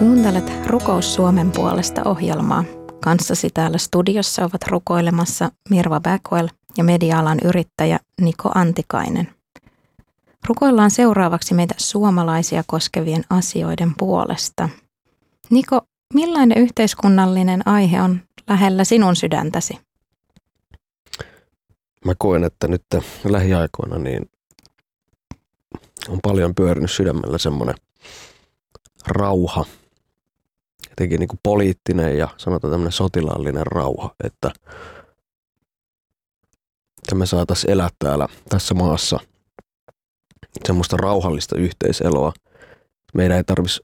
Kuuntelet Rukous Suomen puolesta -ohjelmaa. Kanssasi täällä studiossa ovat rukoilemassa Mirva Backwell ja media-alan yrittäjä Niko Antikainen. Rukoillaan seuraavaksi meitä suomalaisia koskevien asioiden puolesta. Niko, millainen yhteiskunnallinen aihe on lähellä sinun sydäntäsi? Mä koen, että nyt lähiaikoina niin on paljon pyörinyt sydämellä semmoinen rauha, jotenkin niin kuin poliittinen ja sanotaan tämmöinen sotilaallinen rauha, että me saataisiin elää tässä maassa semmoista rauhallista yhteiseloa. Meidän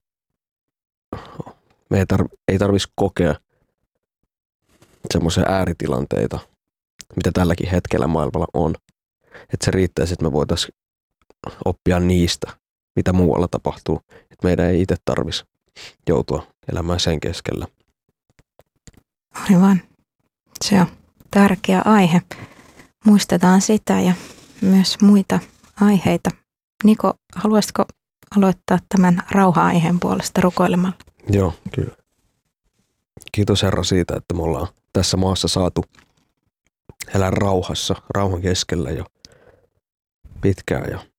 ei tarvitsisi kokea semmoisia ääritilanteita, mitä tälläkin hetkellä maailmalla on. Että se riittäisi, että me voitaisiin oppia niistä, mitä muualla tapahtuu. Että meidän ei itse tarvitsisi joutua elämään sen keskellä. Aivan. Se on tärkeä aihe. Muistetaan sitä ja myös muita aiheita. Niko, haluaisitko aloittaa tämän rauha-aiheen puolesta rukoilemalla? Joo, kyllä. Kiitos Herra siitä, että me ollaan tässä maassa saatu elää rauhassa, rauhan keskellä jo pitkään. Ja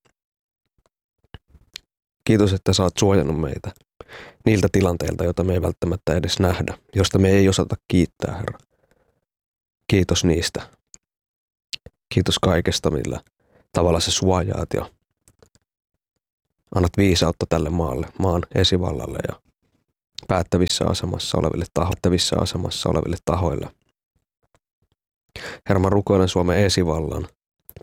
kiitos, että sä oot suojannut meitä niiltä tilanteilta, joita me ei välttämättä edes nähdä, josta me ei osata kiittää, Herra. Kiitos niistä. Kiitos kaikesta, millä tavalla sä suojaat ja annat viisautta tälle maalle, maan esivallalle ja päättävissä asemassa oleville tahoille. Herra, mä rukoilen Suomen esivallan